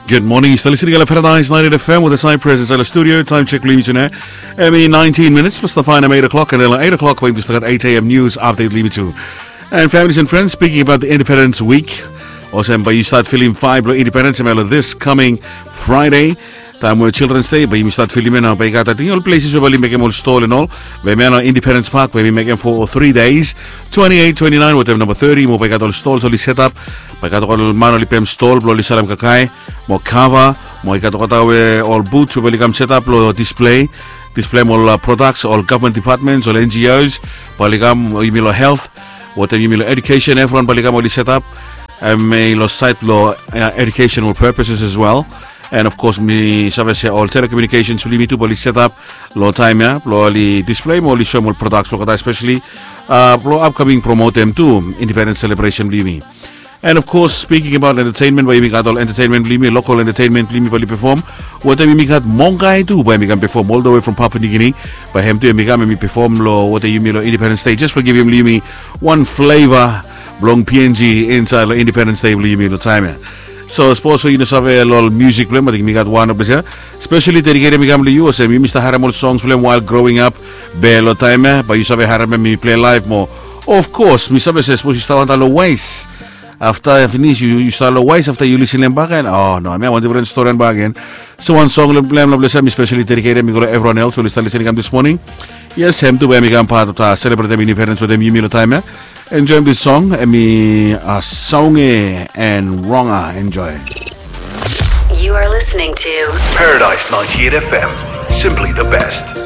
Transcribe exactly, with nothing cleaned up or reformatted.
Good morning, still listening to Paradise ninety F M with the time presence at the studio. Time check limited now. I mean, nineteen minutes, plus the fine, I'm eight o'clock, and then at eight o'clock, we've just got eight a.m. news update limited. And families and friends, speaking about the Independence Week, also, but you start feeling five Independence this coming Friday. Time with Children's Day, but you start feeling now. But you got that all places where we make them all stall and all. We make on Independence Park, where we make them for three days, twenty-eight, twenty-nine, whatever number thirty. Mo got all stalls all set up. But got all man pem stall, blow salam kakai, mo cover, mo got all booths where we come set up, lo display, display all uh, products, all government departments, all N G Os, Baligam, Imilo Health, whatever Imilo Education, everyone Baligam all set up. Um, lo site lo uh, educational purposes as well. And of course, me service all telecommunications will be to set up low time, yeah, low display, more show more products, especially uh, upcoming promote them too, Independence Celebration, believe me. And of course, speaking about entertainment, where we got all entertainment, believe me, local entertainment, believe me, perform. What time we got Mongai too, where we can perform all the way from Papua New Guinea, by him to me perform lo what you mean Independence Day. Just for give him, believe me, one flavor, long P N G inside the Independence Day, believe me, the time, yeah. So, I suppose you know, have a little music play, but we got one of them, especially dedicated to you, so Mister Haramol songs play while growing up, bello time, but you have a Haram me play live more. Of course, we have says, you start a ways. After I finish, you, you start a ways after you listen to back, and oh no, I mean, I want to different story and back again. So, one song, especially dedicated to everyone else who is listening this morning. Yes, him to be a part of the celebrate independence with them, you mean the time. Enjoy this song, and me uh, song and wronger. Enjoy. You are listening to Paradise ninety-eight F M, simply the best.